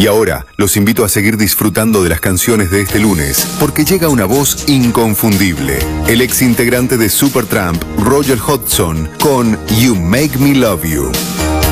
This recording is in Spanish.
Y ahora los invito a seguir disfrutando de las canciones de este lunes, porque llega una voz inconfundible. El ex integrante de Supertramp, Roger Hodgson, con You Make Me Love You.